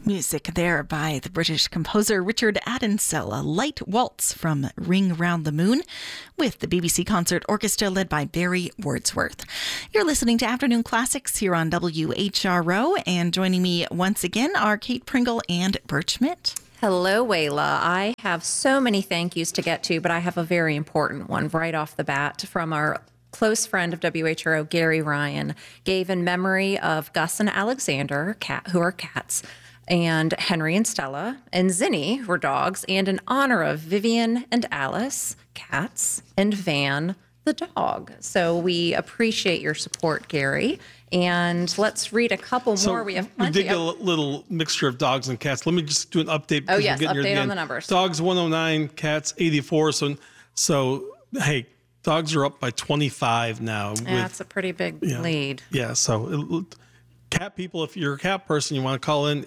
Music there by the British composer Richard Addinsell, a light waltz from Ring Round the Moon with the BBC Concert Orchestra led by Barry Wordsworth. You're listening to Afternoon Classics here on WHRO, and joining me once again are Kate Pringle and Bert Schmidt. Hello, Wayla. I have so many thank yous to get to, but I have a very important one right off the bat from our close friend of WHRO, Gary Ryan, gave in memory of Gus and Alexander, who are cats, and Henry and Stella, and Zinni, who are dogs, and in honor of Vivian and Alice, cats, and Van, the dog. So we appreciate your support, Gary. And let's read a couple more. We have plenty. We did get a little mixture of dogs and cats. Let me just do an update. Oh, yes, update on the numbers. Dogs 109, cats 84. So hey, dogs are up by 25 now. Yeah, that's a pretty big lead. Yeah, so cat people, if you're a cat person, you want to call in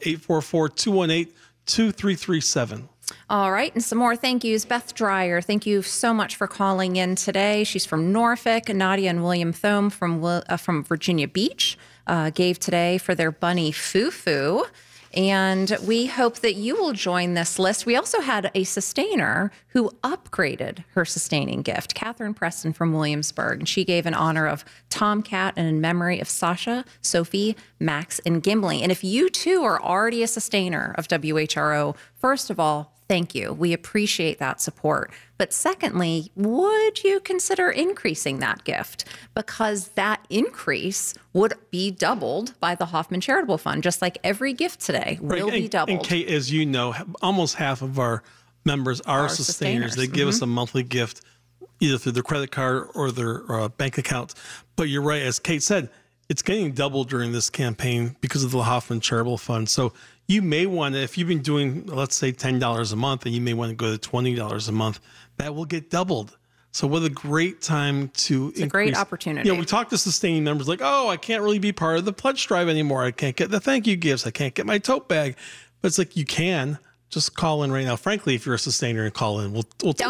844-218-2337. All right, and some more thank yous. Beth Dreyer, thank you so much for calling in today. She's from Norfolk. Nadia and William Thome from Virginia Beach gave today for their bunny Fufu. And we hope that you will join this list. We also had a sustainer who upgraded her sustaining gift, Catherine Preston from Williamsburg. And she gave in honor of Tomcat and in memory of Sasha, Sophie, Max, and Gimli. And if you too are already a sustainer of WHRO, first of all, thank you. We appreciate that support. But secondly, would you consider increasing that gift? Because that increase would be doubled by the Hoffman Charitable Fund, just like every gift today will be doubled. And Kate, as you know, almost half of our members are sustainers. They give us a monthly gift, either through their credit card or their bank account. But you're right, as Kate said, it's getting doubled during this campaign because of the Hoffman Charitable Fund. So you may want to, if you've been doing, let's say, $10 a month, and you may want to go to $20 a month, that will get doubled. So what a great time to It's a great opportunity. We talk to sustaining members like, oh, I can't really be part of the pledge drive anymore. I can't get the thank you gifts. I can't get my tote bag. But it's like, you can. Just call in right now. Frankly, if you're a sustainer and call in,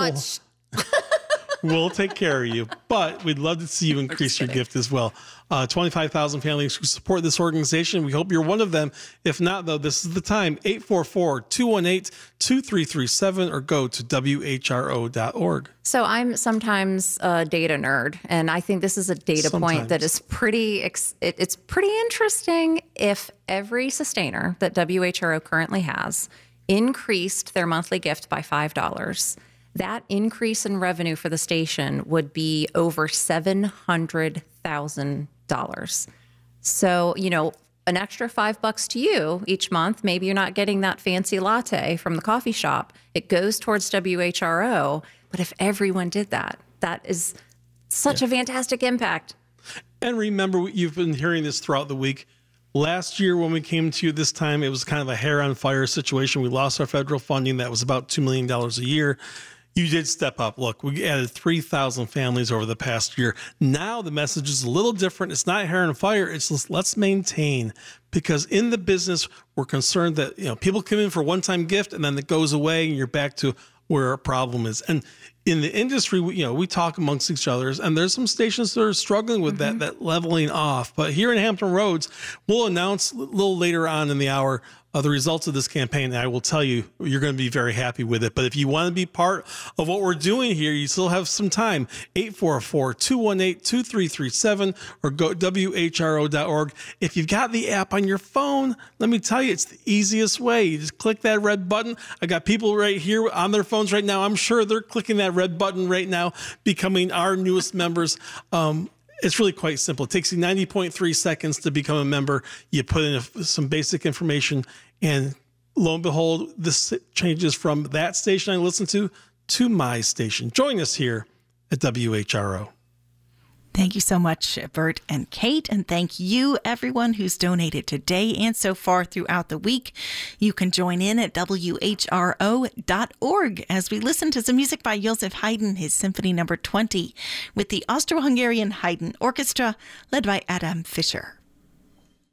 we'll take care of you. But we'd love to see you increase your gift as well. 25,000 families who support this organization. We hope you're one of them. If not, though, this is the time. 844-218-2337 or go to WHRO.org. So I'm sometimes a data nerd, and I think this is a data point that is it's pretty interesting. If every sustainer that WHRO currently has increased their monthly gift by $5, that increase in revenue for the station would be over $700,000. So, an extra $5 to you each month, maybe you're not getting that fancy latte from the coffee shop. It goes towards WHRO. But if everyone did that, that is such a fantastic impact. And remember, you've been hearing this throughout the week. Last year, when we came to you this time, it was kind of a hair on fire situation. We lost our federal funding. That was about $2 million a year. You did step up. Look, we added 3,000 families over the past year. Now the message is a little different. It's not hair and fire. It's just, let's maintain. Because in the business, we're concerned that people come in for a one-time gift and then it goes away and you're back to where our problem is. And in the industry, we talk amongst each other, and there's some stations that are struggling with that leveling off. But here in Hampton Roads, we'll announce a little later on in the hour the results of this campaign. And I will tell you, you're going to be very happy with it. But if you want to be part of what we're doing here, you still have some time. 844-218-2337 or go WHRO.org. If you've got the app on your phone, let me tell you, it's the easiest way. You just click that red button. I got people right here on their phones right now. I'm sure they're clicking that red button right now, becoming our newest members. It's really quite simple. It takes you 90.3 seconds to become a member. You put in some basic information, and lo and behold, this changes from that station I listen to my station. Join us here at WHRO. Thank you so much, Bert and Kate, and thank you, everyone who's donated today and so far throughout the week. You can join in at WHRO.org as we listen to some music by Joseph Haydn, his Symphony No. 20, with the Austro-Hungarian Haydn Orchestra, led by Adam Fischer.